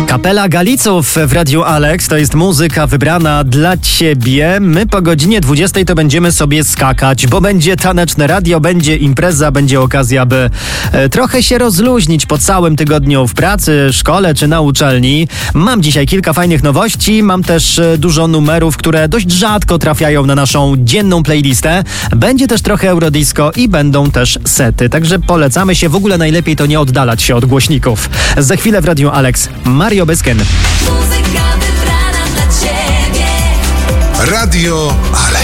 Kapela Galiców w Radiu Alex to jest muzyka wybrana dla Ciebie. My po godzinie 20 to będziemy sobie skakać, bo będzie taneczne radio, będzie impreza, będzie okazja, by trochę się rozluźnić po całym tygodniu w pracy, szkole czy na uczelni. Mam dzisiaj kilka fajnych nowości, mam też dużo numerów, które dość rzadko trafiają na naszą dzienną playlistę. Będzie też trochę eurodisco i będą też sety, także polecamy się. W ogóle najlepiej to nie oddalać się od głośników. Za chwilę w Radiu Alex Mario Bezken. Muzyka wybrana dla Ciebie. Radio Alex.